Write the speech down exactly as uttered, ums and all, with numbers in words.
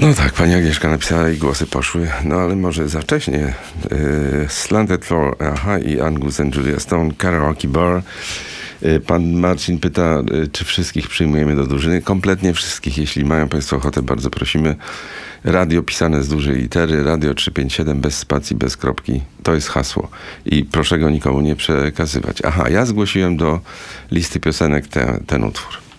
No tak, pani Agnieszka napisała i głosy poszły, no ale może za wcześnie. Yy, Slanted Floor, aha, i Angus and Julia Stone, Karaoke Bar. Yy, pan Marcin pyta, yy, czy wszystkich przyjmujemy do drużyny. Kompletnie wszystkich. Jeśli mają państwo ochotę, bardzo prosimy. Radio pisane z dużej litery, Radio trzysta pięćdziesiąt siedem, bez spacji, bez kropki. To jest hasło. I proszę go nikomu nie przekazywać. Aha, ja zgłosiłem do listy piosenek te, ten utwór.